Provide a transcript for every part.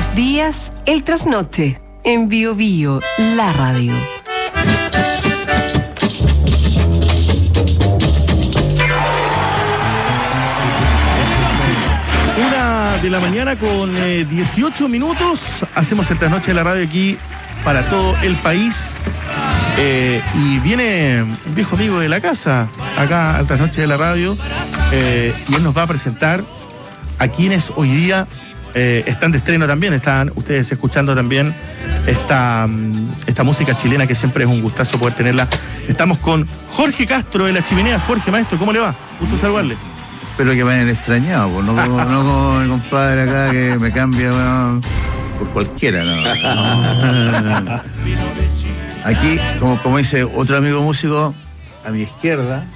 los días, el trasnoche. En Bio Bio, la radio. 1 de la mañana con 18 minutos. Hacemos el trasnoche de la radio aquí para todo el país. Y viene un viejo amigo de la casa acá al trasnoche de la radio. Y él nos va a presentar a quienes hoy día están de estreno también. Están ustedes escuchando también esta música chilena, que siempre es un gustazo poder tenerla. Estamos con Jorge Castro de La Chimenea. Jorge, maestro, ¿cómo le va? Gusto saludarle. Espero que me hayan extrañado, pues, no como mi compadre acá que me cambia, bueno, por cualquiera, no. Aquí, como dice otro amigo músico, a mi izquierda,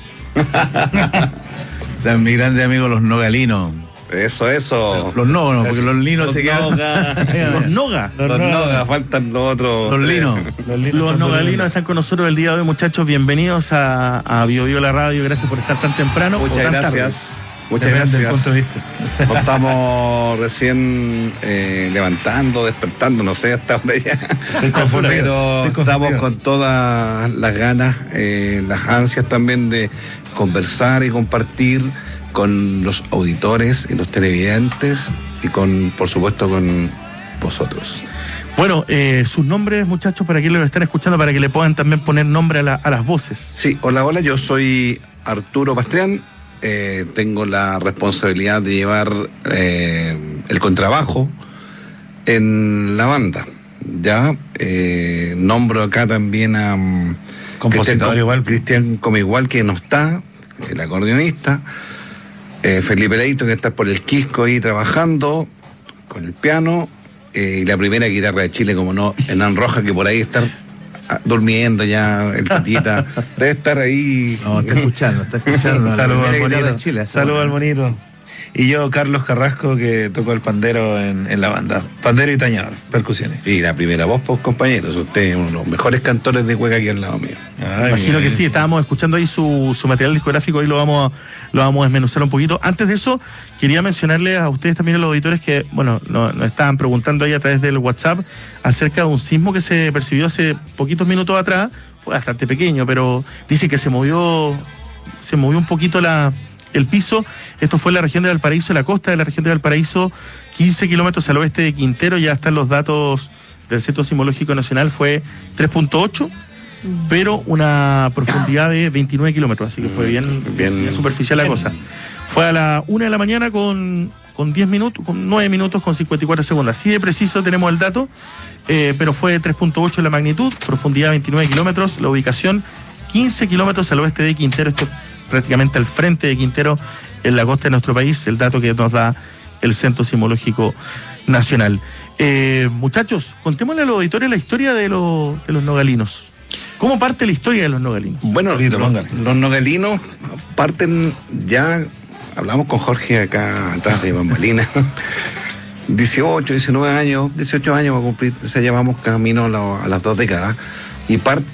están mis grandes amigos los nogalinos. Eso. Los no, porque los linos se quedan. Los noga. Los noga, faltan los otros. Los linos. Los nogalinos están con nosotros el día de hoy, muchachos. Bienvenidos a Bio Bio la radio. Gracias por estar tan temprano. Muchas gracias. Muchas gracias. Nos estamos recién levantando, despertando, no sé hasta dónde ya. Pero estamos con todas las ganas, las ansias también de conversar y compartir con los auditores y los televidentes y por supuesto con vosotros. Bueno, sus nombres, muchachos, para quienes lo están escuchando, para que le puedan también poner nombre a las voces. Sí, hola, yo soy Arturo Pastrián. Tengo la responsabilidad de llevar el contrabajo en la banda. Ya nombro acá también a Compositor Cristian Comigual, que no está, el acordeonista. Felipe Leito, que está por el Quisco ahí trabajando con el piano. Y la primera guitarra de Chile, como no, Hernán Rojas, que por ahí está durmiendo ya, el Tatita, debe estar ahí. No, está escuchando. Saludos al monito. Chile, Saludos al monito. Y yo, Carlos Carrasco, que toco el pandero en la banda. Pandero y tañador, percusiones. Y la primera voz, pues, compañeros. Usted es uno de los mejores cantores de cueca aquí al lado mío. Imagino que sí, estábamos escuchando ahí su material discográfico y lo vamos a desmenuzar un poquito. Antes de eso, quería mencionarle a ustedes también, a los auditores, que, bueno, nos estaban preguntando ahí a través del WhatsApp acerca de un sismo que se percibió hace poquitos minutos atrás. Fue bastante pequeño, pero dice que se movió un poquito el piso. Esto fue en la región de Valparaíso, en la costa de la región de Valparaíso, 15 kilómetros al oeste de Quintero. Ya están los datos del Centro Sismológico Nacional, fue 3.8, pero una profundidad de 29 kilómetros, así que fue bien superficial la cosa. Fue a la 1 de la mañana con 10 minutos, con 9 minutos con 54 segundos. Así de preciso tenemos el dato, pero fue 3.8 la magnitud, profundidad 29 kilómetros, la ubicación 15 kilómetros al oeste de Quintero. Esto prácticamente al frente de Quintero, en la costa de nuestro país, el dato que nos da el Centro Sismológico Nacional. Muchachos, contémosle a los auditores la historia de los nogalinos. ¿Cómo parte la historia de los nogalinos? Bueno, los nogalinos parten ya, hablamos con Jorge acá atrás de bambalinas, 18 años va a cumplir, o sea, llevamos camino a las 2 décadas, y parte